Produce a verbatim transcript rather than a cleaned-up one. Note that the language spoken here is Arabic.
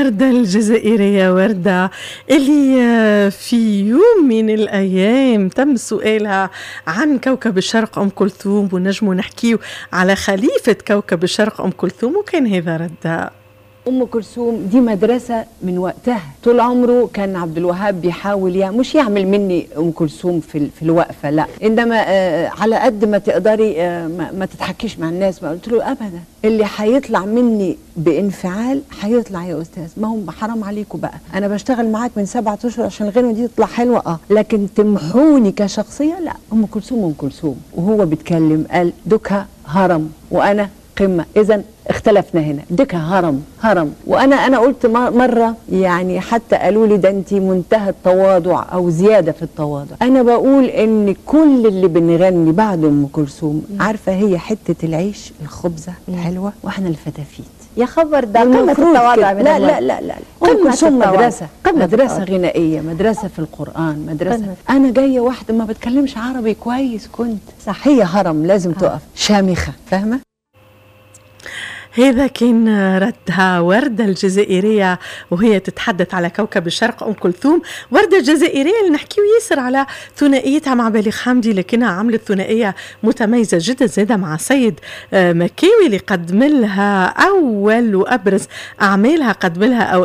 وردة الجزائرية، وردة اللي في يوم من الأيام تم سؤالها عن كوكب الشرق أم كلثوم، ونجموا نحكيو على خليفة كوكب الشرق أم كلثوم، وكان هذا ردها. أم كلثوم دي مدرسة من وقتها، طول عمره كان عبد الوهاب بيحاول يعني مش يعمل مني أم كلثوم في في الوقفة، لا، إنما آه على قد ما تقدري آه ما, ما تضحكيش مع الناس. ما قلت له أبدا، اللي هيطلع مني بانفعال هيطلع يا أستاذ، ما هم حرام عليكم بقى، أنا بشتغل معاك من سبعة أشهر عشان الغنوة دي تطلع حلوة، أه لكن تمحوني كشخصية لا. أم كلثوم أم كلثوم، وهو بيتكلم قال دكها هرم وأنا قمة، إذا اختلفنا هنا، دكها هرم هرم وانا انا قلت مره يعني حتى قالوا لي ده انت منتهى التواضع او زياده في التواضع. انا بقول ان كل اللي بنغني بعد ام كلثوم عارفه هي حته العيش الخبزه الحلوه واحنا الفتافيت. يا خبر، ده قمه التواضع. لا لا لا لا لا ام كلثوم مدرسه مدرسه غنائيه، مدرسه في القران، مدرسه قمة. انا جايه واحده ما بتكلمش عربي كويس، كنت صح، هي هرم لازم آه. تقف شامخه، فاهمه؟ هذا كان ردها وردة الجزائرية وهي تتحدث على كوكب الشرق أم كلثوم. وردة الجزائرية اللي نحكيو ياسر على ثنائيتها مع بليغ حمدي، لكنها عملت ثنائية متميزة جدا زادة مع سيد مكاوي اللي قدم لها أول وأبرز أعمالها، قدم لها